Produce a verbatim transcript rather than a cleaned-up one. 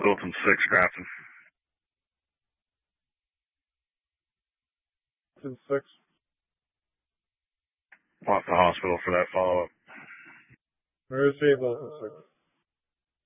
Littleton six, Grafton. Littleton six. Off the hospital for that follow-up. Where is he, Littleton six?